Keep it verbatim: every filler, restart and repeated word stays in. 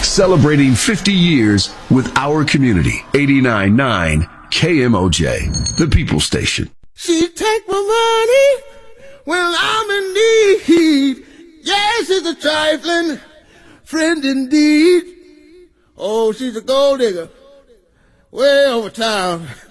celebrating fifty years with our community. eighty-nine point nine K M O J, the People Station. She take my money when I'm in need. Yes, she's a trifling friend indeed. Oh, she's a gold digger way over town.